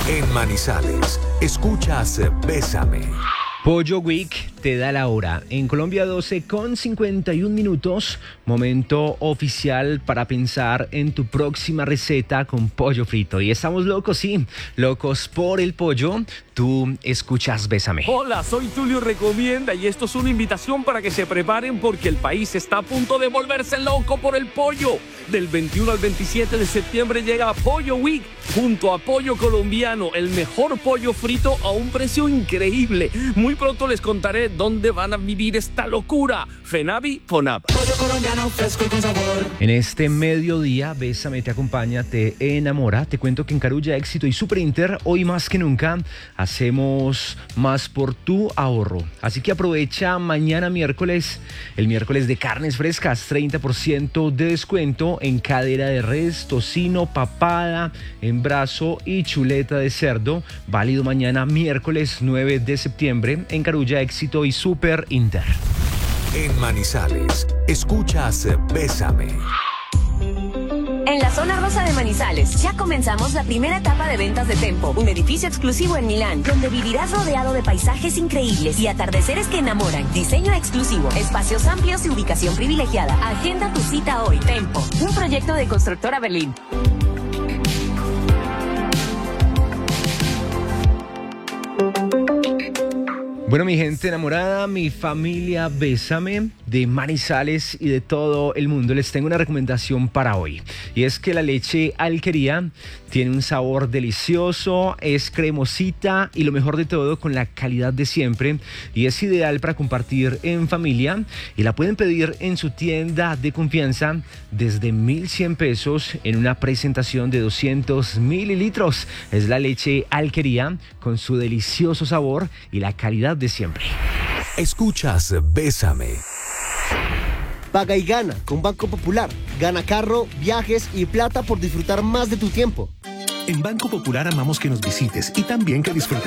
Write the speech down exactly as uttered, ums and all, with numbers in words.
En Manizales, escuchas Bésame. Pollo Week te da la hora. En Colombia, doce con cincuenta y un minutos. Momento oficial para pensar en tu próxima receta con pollo frito. Y estamos locos, sí, locos por el pollo. Tú escuchas Bésame. Hola, soy Tulio Recomienda y esto es una invitación para que se preparen porque el país está a punto de volverse loco por el pollo. Del veintiuno al veintisiete de septiembre llega Pollo Week junto a Pollo Colombiano, el mejor pollo frito a un precio increíble. Muy pronto les contaré dónde van a vivir esta locura. Fenavi, Fonab. Pollo colombiano fresco y con sabor. En este mediodía, Bésame te acompaña, te enamora. Te cuento que en Carulla, Éxito y Super Inter, hoy más que nunca, hacemos más por tu ahorro. Así que aprovecha mañana miércoles, el miércoles de carnes frescas, treinta por ciento de descuento en cadera de res, tocino, papada, en brazo y chuleta de cerdo. Válido mañana miércoles nueve de septiembre en Carulla, Éxito y Super Inter. En Manizales, escuchas Bésame. En la zona rosa de Manizales, ya comenzamos la primera etapa de ventas de Tempo, un edificio exclusivo en Milán, donde vivirás rodeado de paisajes increíbles y atardeceres que enamoran, diseño exclusivo, espacios amplios y ubicación privilegiada. Agenda tu cita hoy. Tempo, un proyecto de Constructora Berlín. Bueno, mi gente enamorada, mi familia Bésame de Manizales y de todo el mundo, les tengo una recomendación para hoy. Y es que la leche Alquería tiene un sabor delicioso, es cremosita y lo mejor de todo, con la calidad de siempre. Y es ideal para compartir en familia. Y la pueden pedir en su tienda de confianza desde mil cien pesos en una presentación de doscientos mililitros. Es la leche Alquería con su delicioso sabor y la calidad de siempre. Escuchas Bésame. Paga y gana con Banco Popular. Gana carro, viajes y plata por disfrutar más de tu tiempo. En Banco Popular amamos que nos visites y también que disfrutes